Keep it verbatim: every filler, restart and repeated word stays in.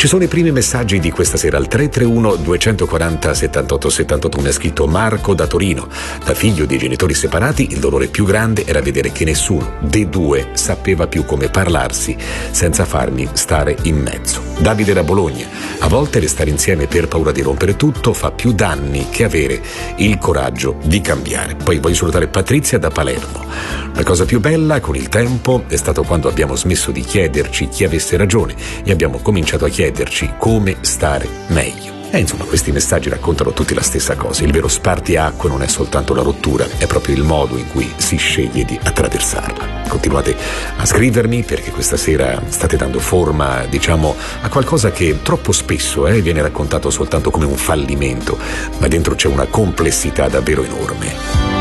Ci sono i primi messaggi di questa sera al tre tre uno due quattro zero settantotto settantotto. È scritto Marco da Torino. Da figlio di genitori separati il dolore più grande era vedere che nessuno dei due sapeva più come parlarsi senza farmi stare in mezzo. Davide da Bologna. A volte restare insieme per paura di rompere tutto fa più danni che avere il coraggio di cambiare. Poi voglio salutare Patrizia da Palermo. La cosa più bella con il tempo è stato quando abbiamo smesso di chiederci chi avesse ragione e abbiamo cominciato a chiederci come stare meglio. E insomma, questi messaggi raccontano tutti la stessa cosa. Il vero spartiacque non è soltanto la rottura, è proprio il modo in cui si sceglie di attraversarla. Continuate a scrivermi perché questa sera state dando forma, diciamo, a qualcosa che troppo spesso eh, viene raccontato soltanto come un fallimento, ma dentro c'è una complessità davvero enorme.